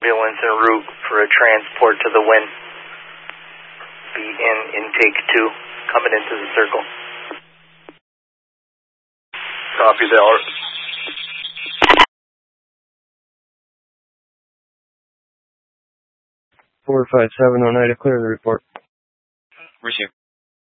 Ambulance en route for a transport to the wind. Be in intake 2, coming into the circle. Copy that. 457 Oneida, clear the report. Receive.